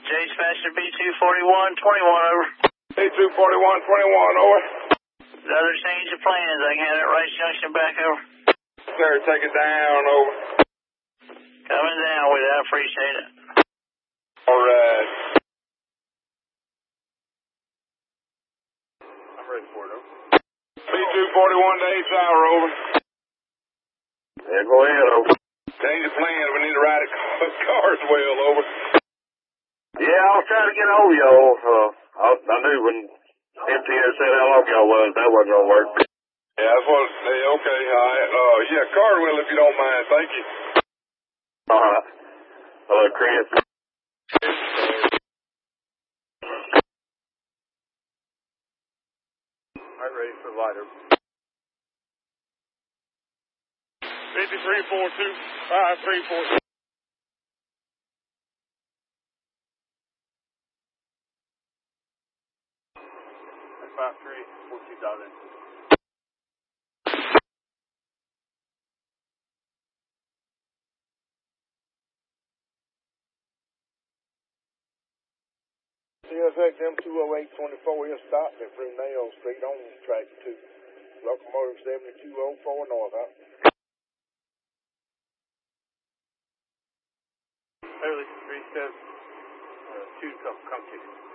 J Smasher B241, 21 over. B241, 21 over. Another change of plans. I can have that Rice Junction back over. Sir, take it down, over. Coming down with it. I appreciate it. All right. I'm ready for it, over. B241 to 8 hour, over. Yeah, go ahead, over. Change the plans. We need to ride a Carswell, over. Yeah, I was trying to get over y'all. I knew when MTS said how long y'all was, that wasn't going to work. Yeah, that's what, okay, all right. Yeah, Carswell, if you don't mind. Thank you. All right. Hello, Chris. I'm ready for lighter. 5342, 5342. 53, 42,000. CSX M20824 is stopped at Brunel Street on track 2. Locomotive 7204 north out. Early 37, 2 come to you.